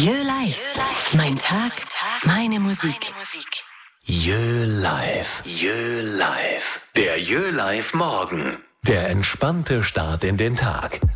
Jö Live. Mein Tag, meine Musik. Jö Live. Jö Live. Der Jö Live Morgen. Der entspannte Start in den Tag.